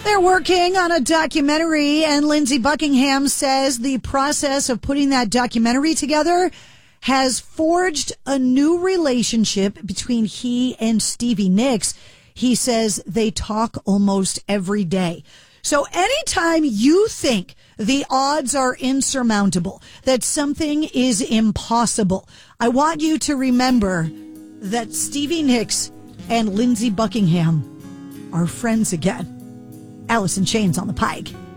They're working on a documentary, and Lindsey Buckingham says the process of putting that documentary together has forged a new relationship between he and Stevie Nicks. He says they talk almost every day. So anytime you think the odds are insurmountable, that something is impossible, I want you to remember that Stevie Nicks and Lindsey Buckingham are friends again. Alice in Chains on the Pike.